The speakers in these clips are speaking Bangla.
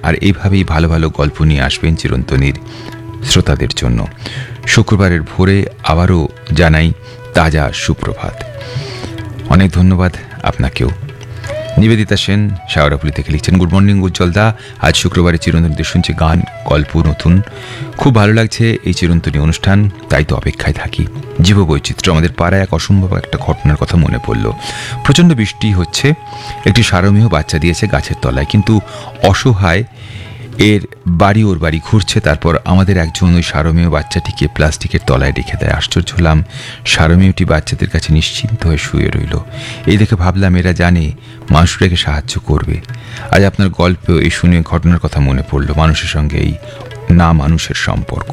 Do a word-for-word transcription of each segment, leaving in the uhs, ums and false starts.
আর এইভাবেই ভালো ভালো গল্প নিয়ে আসবেন চিরন্তনীর শ্রোতাদের জন্য। শুক্রবারের ভোরে আবারও জানাই তাজা সুপ্রভাত। অনেক ধন্যবাদ আপনাকেও। নিবেদিতা সেন শাওরাপুলি থেকে লিখছেন, গুড মর্নিং উজ্জ্বলদা, আজ শুক্রবারে চিরন্তনীতে শুনছি গান, গল্প নতুন, খুব ভালো লাগছে এই চিরন্তনী অনুষ্ঠান, তাই তো অপেক্ষায় থাকি। জীববৈচিত্র্য, আমাদের পাড়ায় এক অসম্ভব একটা ঘটনার কথা মনে পড়ল। প্রচণ্ড বৃষ্টি হচ্ছে, একটি সারমেয় বাচ্চা দিয়েছে গাছের তলায়, কিন্তু অসহায় এর বাড়ি ওর বাড়ি ঘুরছে। তারপর আমাদের একজন ওই সারমেয় বাচ্চাটিকে প্লাস্টিকের তলায় রেখে দেয়। আশ্চর্য হলাম, সারমেয়টি বাচ্চাদের কাছে নিশ্চিন্ত হয়ে শুয়ে রইল। এই দেখে ভাবলাম এরা জানে মানুষটাকে সাহায্য করবে। আজ আপনার গল্প এই শুনে ঘটনার কথা মনে পড়ল, মানুষের সঙ্গে এই না মানুষের সম্পর্ক।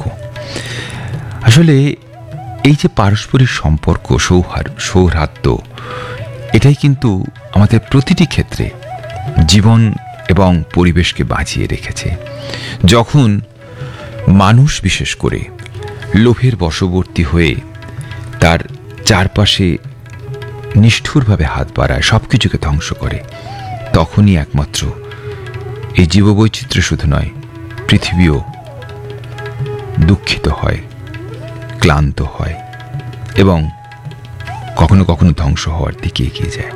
আসলে এই যে পারস্পরিক সম্পর্ক, সৌহার সৌহার্দ্য, এটাই কিন্তু আমাদের প্রতিটি ক্ষেত্রে জীবন এবং পরিবেশকে বাঁচিয়ে রেখেছে। যখন মানুষ বিশেষ করে লোভের বশবর্তী হয়ে তার চারপাশে নিষ্ঠুরভাবে হাত বাড়ায়, সব কিছুকে ধ্বংস করে, তখনই একমাত্র এই জীববৈচিত্র্য শুধু নয়, পৃথিবীও দুঃখিত হয়, ক্লান্ত হয় এবং কখনো কখনো ধ্বংস হওয়ার দিকে এগিয়ে যায়।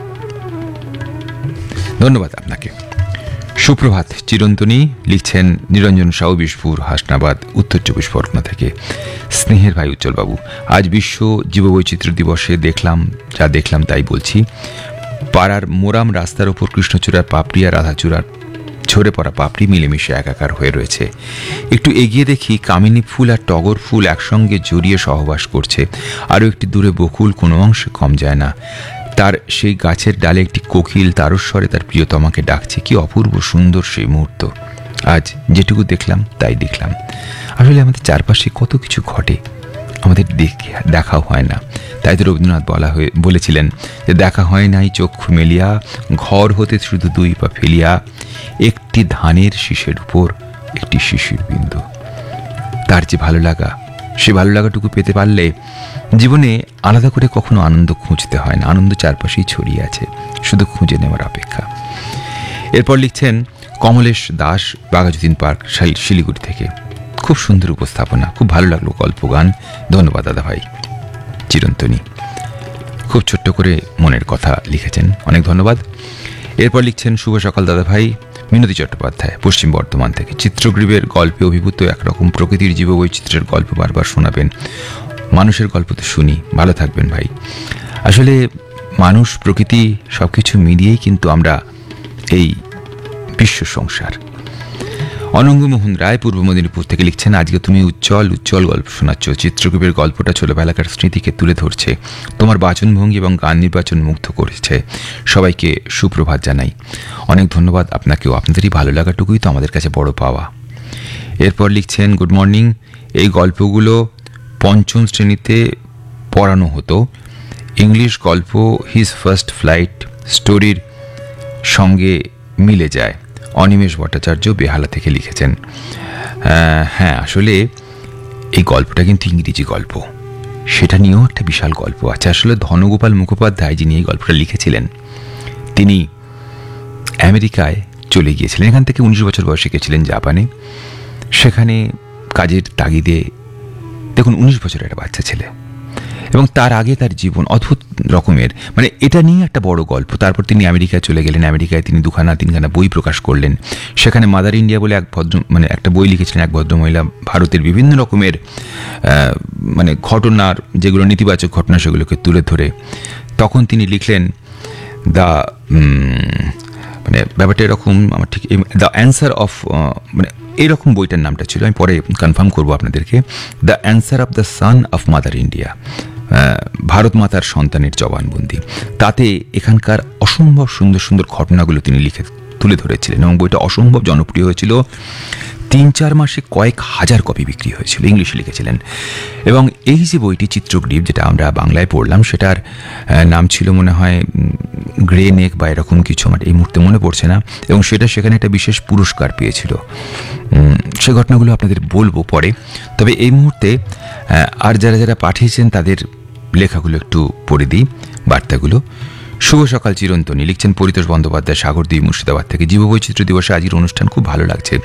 ধন্যবাদ আপনাকে। সুপ্রভাত চিরন্তনী, লিখছেন নিরঞ্জন সাউ, বিশপুর, হাসনাবাদ, উত্তর চব্বিশ পরগনা থেকে। স্নেহের ভাই উজ্জ্বলবাবু, আজ বিশ্ব জীববৈচিত্র্য দিবসে দেখলাম, যা দেখলাম তাই বলছি। পাড়ার মোরাম রাস্তার ওপর কৃষ্ণচূড়ার পাপড়ি আর রাধাচূড়ার ঝরে পড়া পাপড়ি মিলেমিশে একাকার হয়ে রয়েছে। একটু এগিয়ে দেখি কামিনী ফুল আর টগর ফুল একসঙ্গে জড়িয়ে সহবাস করছে। আরও একটি দূরে বকুল কোনো অংশে কম যায় না। তার সেই গাছের ডালে একটি কোকিল তারস্বরে তার প্রিয়তমাকে ডাকছে। কি অপূর্ব সুন্দর সেই মুহূর্ত। আজ যেটুকু দেখলাম তাই দেখলাম। আসলে আমাদের চারপাশে কত কিছু ঘটে, আমাদের দেখে দেখাও হয় না। তাই তো রবীন্দ্রনাথ বলা হয়ে বলেছিলেন যে, দেখা হয় নাই চক্ষু মেলিয়া, ঘর হতে শুধু দুই পা ফেলিয়া, একটি ধানের শীষের উপর একটি শিশির বিন্দু। তার যে ভালো লাগা, সে ভালো লাগাটুকু পেতে পারলে জীবনে আলাদা করে কখনো আনন্দ খুঁজতে হয় না। আনন্দ চারপাশেই ছড়িয়ে আছে, শুধু খুঁজে নেওয়ার অপেক্ষা। এরপর লিখছেন কমলেশ দাস, বাঘাযতীন পার্ক, শিলিগুড়ি থেকে। খুব সুন্দর উপস্থাপনা, খুব ভালো লাগলো গল্প গান। ধন্যবাদ দাদা ভাই। চিরন্তনী খুব ছোট্ট করে মনের কথা লিখেছেন, অনেক ধন্যবাদ। এরপর লিখছেন শুভ সকাল দাদা ভাই, মিনতি চট্টোপাধ্যায়, পশ্চিম বর্ধমান থেকে। চিত্রগ্রীবের গল্পে অভিভূত একরকম প্রকৃতির জীববৈচিত্র্যের গল্প বারবার শোনাবেন। মানুষের গল্প তো শুনি, ভালো থাকবেন ভাই। আসলে মানুষ, প্রকৃতি সবকিছু মিলিয়েই কিন্তু আমরা এই বিশ্ব সংসার। অনঙ্গমোহন রায়, পূর্ব মেদিনীপুর থেকে লিখছেন, আজকে তুমি উজ্জ্বল উজ্জ্বল গল্প শোনাচ্ছ। চিত্রকূপের গল্পটা ছোটবেলাকার স্মৃতিকে তুলে ধরছে। তোমার বাচনভঙ্গি এবং গান নির্বাচন মুগ্ধ করেছে। সবাইকে সুপ্রভাত জানাই। অনেক ধন্যবাদ আপনাকেও। আপনাদেরই ভালো লাগাটুকুই তো আমাদের কাছে বড় পাওয়া। এরপর লিখছেন, গুড মর্নিং, এই গল্পগুলো পঞ্চম শ্রেণীতে পড়ানো হতো। ইংলিশ গল্প হিজ ফার্স্ট ফ্লাইট স্টোরির সঙ্গে মিলে যায়। অনিমেষ ভট্টাচার্য, বেহালা থেকে লিখেছেন। হ্যাঁ, আসলে এই গল্পটা কিন্তু ইংরেজি গল্প, সেটা নিয়েও একটা বিশাল গল্প আছে। আসলে ধনগোপাল মুখোপাধ্যায়, যিনি এই গল্পটা লিখেছিলেন, তিনি আমেরিকায় চলে গিয়েছিলেন। এখান থেকে উনিশ বছর বয়সে গেছিলেন জাপানে। সেখানে কাজের তাগিদে, দেখুন উনিশ বছরের একটা বাচ্চা ছেলে, এবং তার আগে তার জীবন অদ্ভুত রকমের, মানে এটা নিয়ে একটা বড় গল্প। তারপর তিনি আমেরিকায় চলে গেলেন। আমেরিকায় তিনি দুখানা তিনখানা বই প্রকাশ করলেন। সেখানে মাদার ইন্ডিয়া বলে এক ভদ্র মানে একটা বই লিখেছিলেন এক ভদ্রমহিলা, ভারতের বিভিন্ন রকমের মানে ঘটনার, যেগুলো নেতিবাচক ঘটনা, সেগুলোকে তুলে ধরে। তখন তিনি লিখলেন দ্য, মানে ব্যাপারটা এরকম, আমার ঠিক দ্য অ্যান্সার অফ, মানে এইরকম বইটার নামটা ছিল, আমি পরে কনফার্ম করবো আপনাদেরকে। The answer of the son of mother India, Bharat মাতার সন্তানের জবানবন্দি। তাতে এখানকার অসম্ভব সুন্দর সুন্দর ঘটনাগুলো তিনি লিখে তুলে ধরেছিলেন, এবং বইটা অসম্ভব জনপ্রিয় হয়েছিল। তিন চার মাসে কয়েক হাজার কপি বিক্রি হয়েছিল। ইংলিশে লিখেছিলেন। এবং এই যে বইটি চিত্রগ্রীব, যেটা আমরা বাংলায় পড়লাম, সেটার নাম ছিল মনে হয় গ্রে নেক বা এরকম কিছু, আমার এই মুহূর্তে মনে পড়ছে না। এবং সেটা সেখানে একটা বিশেষ পুরস্কার পেয়েছিল। সে ঘটনাগুলো আপনাদের বলবো পরে। তবে এই মুহূর্তে আর যারা যারা পাঠিয়েছেন তাদের লেখাগুলো একটু পড়ে দিই, বার্তাগুলো। শুভ সকাল চিরন্তনী, লিখছেন পরিতোষ বন্দ্যোপাধ্যায়, সাগরদ্বীপ, মুর্শিদাবাদ থেকে। জীববৈচিত্র্য দিবসে আজকের অনুষ্ঠান খুব ভালো লাগছে।